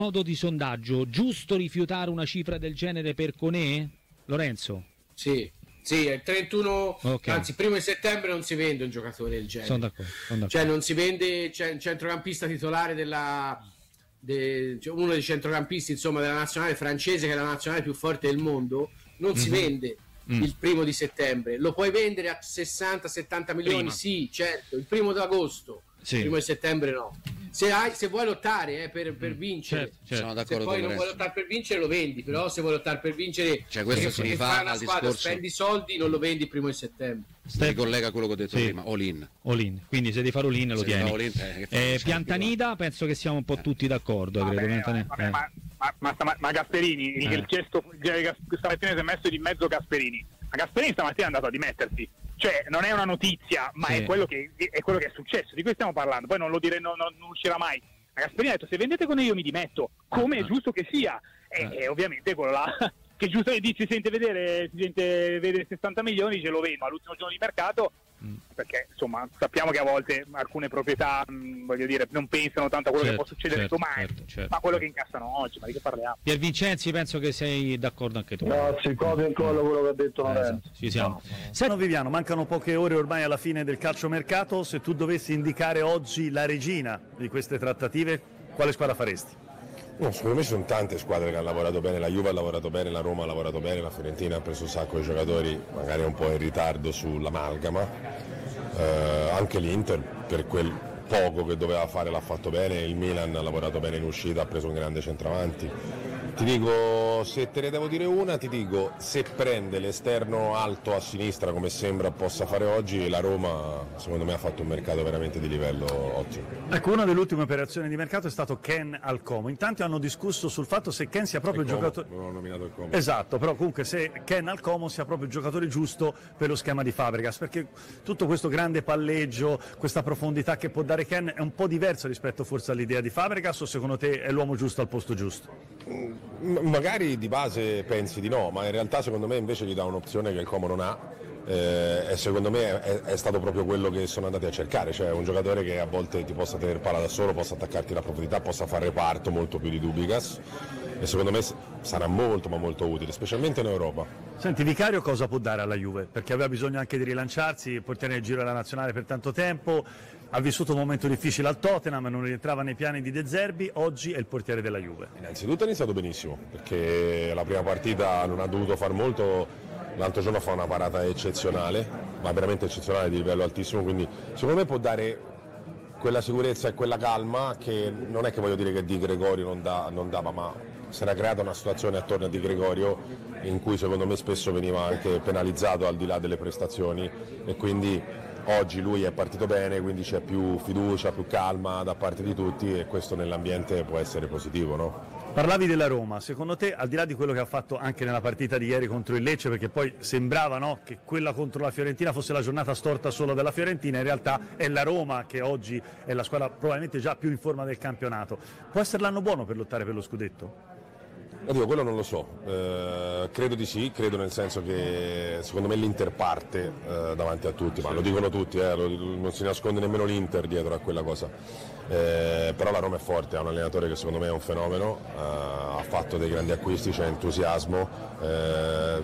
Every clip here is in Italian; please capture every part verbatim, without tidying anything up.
modo di sondaggio, giusto rifiutare una cifra del genere per Koné? Lorenzo? Sì, sì, è il trentuno, okay. Anzi, primo di settembre non si vende un giocatore del genere. Sono d'accordo, sono d'accordo. Cioè non si vende cioè, centrocampista titolare della de, cioè uno dei centrocampisti insomma della nazionale francese, che è la nazionale più forte del mondo, non mm-hmm. si vende mm. il primo di settembre. Lo puoi vendere a sessanta settanta milioni, prima. Sì, certo, il primo d'agosto. Sì. Il primo di settembre no. Se, hai, se vuoi lottare eh, per, per vincere, certo, certo. Sono d'accordo, se poi non vuoi lottare per vincere lo vendi, però se vuoi lottare per vincere, cioè questo si rifà al squadra, discorso, spendi soldi, non lo vendi il primo di settembre. Si ricollega a quello che ho detto sì. prima, all in. all in. Quindi se devi fare all in lo se tieni. All in, eh, eh, Piantanida penso che siamo un po' tutti d'accordo. Vabbè, credo. vabbè, vabbè, eh. ma, ma, ma, ma Gasperini, eh. il chiesto, stamattina si è messo di mezzo Gasperini. Ma Gasperini stamattina è andato a dimettersi. Cioè non è una notizia, ma sì. è, quello che, è quello che è successo, di cui stiamo parlando. Poi non lo dire, non, non uscirà mai. Ma Gasperini ha detto: se vendete con io mi dimetto, come è giusto che sia. E, e ovviamente quello là che giusto che dici, si sente vedere, si sente vedere sessanta milioni, ce lo vendo all'ultimo giorno di mercato, mm. perché insomma sappiamo che a volte alcune proprietà mh, voglio dire non pensano tanto a quello certo, che può succedere certo, domani, certo, certo, ma quello certo. che incassano oggi, ma di che parliamo? Pier Vincenzi, penso che sei d'accordo anche tu. No, si copia in collo quello che ha detto Lorenzo. Eh, ci siamo. Sano Viviano, mancano poche ore ormai alla fine del calciomercato. Se tu dovessi indicare oggi la regina di queste trattative, quale squadra faresti? No, secondo me ci sono tante squadre che hanno lavorato bene, la Juve ha lavorato bene, la Roma ha lavorato bene, la Fiorentina ha preso un sacco di giocatori, magari un po' in ritardo sull'amalgama, eh, anche l'Inter per quel poco che doveva fare l'ha fatto bene, il Milan ha lavorato bene in uscita, ha preso un grande centravanti. Ti dico, se te ne devo dire una, ti dico, se prende l'esterno alto a sinistra come sembra possa fare oggi, la Roma secondo me ha fatto un mercato veramente di livello ottimo. Ecco, una delle ultime operazioni di mercato è stato Ken al Como. In tanti hanno discusso sul fatto se Ken sia proprio il, il giocatore... Non ho nominato il Como. Esatto, però comunque se Ken al Como sia proprio il giocatore giusto per lo schema di Fabregas, perché tutto questo grande palleggio, questa profondità che può dare Ken è un po' diverso rispetto forse all'idea di Fabregas, o secondo te è l'uomo giusto al posto giusto? Magari di base pensi di no, ma in realtà secondo me invece gli dà un'opzione che il Como non ha, eh, e secondo me è, è stato proprio quello che sono andati a cercare, cioè un giocatore che a volte ti possa tenere palla da solo, possa attaccarti la profondità, possa fare reparto molto più di Dubicas, e secondo me sarà molto ma molto utile, specialmente in Europa. Senti, Vicario cosa può dare alla Juve? Perché aveva bisogno anche di rilanciarsi, portiere nel giro della nazionale per tanto tempo, ha vissuto un momento difficile al Tottenham, non rientrava nei piani di De Zerbi, oggi è il portiere della Juve. Innanzitutto ha iniziato benissimo, perché la prima partita non ha dovuto far molto, l'altro giorno fa una parata eccezionale, ma veramente eccezionale, di livello altissimo, quindi secondo me può dare quella sicurezza e quella calma che non è che voglio dire che Di Gregorio non, da, non dava, ma si era creata una situazione attorno a Di Gregorio in cui secondo me spesso veniva anche penalizzato al di là delle prestazioni, e quindi oggi lui è partito bene, quindi c'è più fiducia, più calma da parte di tutti, e questo nell'ambiente può essere positivo, no? Parlavi della Roma, secondo te, al di là di quello che ha fatto anche nella partita di ieri contro il Lecce, perché poi sembrava, no, che quella contro la Fiorentina fosse la giornata storta solo della Fiorentina, in realtà è la Roma che oggi è la squadra probabilmente già più in forma del campionato, può essere l'anno buono per lottare per lo scudetto? Oddio, quello non lo so, eh, credo di sì, credo nel senso che secondo me l'Inter parte eh, davanti a tutti, ma lo dicono tutti, eh, lo, non si nasconde nemmeno l'Inter dietro a quella cosa, eh, però la Roma è forte, ha un allenatore che secondo me è un fenomeno, eh, ha fatto dei grandi acquisti, c'è entusiasmo, eh,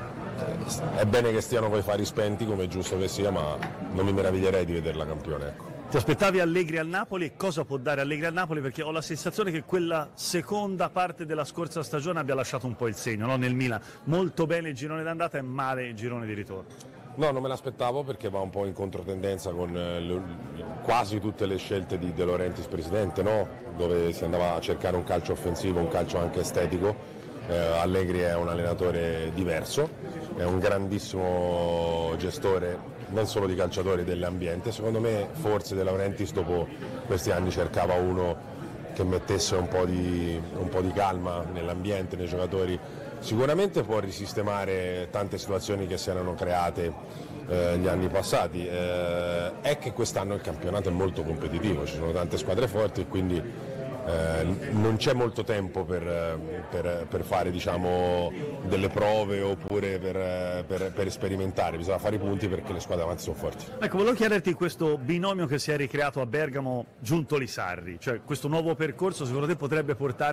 è bene che stiano coi fari spenti come è giusto che sia, ma non mi meraviglierei di vederla campione, ecco. Ti aspettavi Allegri al Napoli, e cosa può dare Allegri al Napoli? Perché ho la sensazione che quella seconda parte della scorsa stagione abbia lasciato un po' il segno, no? Nel Milan, molto bene il girone d'andata e male il girone di ritorno. No, non me l'aspettavo perché va un po' in controtendenza con le, quasi tutte le scelte di De Laurentiis presidente, no? Dove si andava a cercare un calcio offensivo, un calcio anche estetico. Eh, Allegri è un allenatore diverso, è un grandissimo gestore non solo di calciatori, dell'ambiente. Secondo me forse De Laurentiis dopo questi anni cercava uno che mettesse un po' di, un po' di calma nell'ambiente, nei giocatori. Sicuramente può risistemare tante situazioni che si erano create eh, gli anni passati, eh, è che quest'anno il campionato è molto competitivo, ci sono tante squadre forti e quindi Eh, non c'è molto tempo per, per, per fare, diciamo, delle prove oppure per, per, per sperimentare, bisogna fare i punti perché le squadre avanti sono forti. Ecco, volevo chiederti questo binomio che si è ricreato a Bergamo Giuntoli-Sarri, cioè questo nuovo percorso secondo te potrebbe portare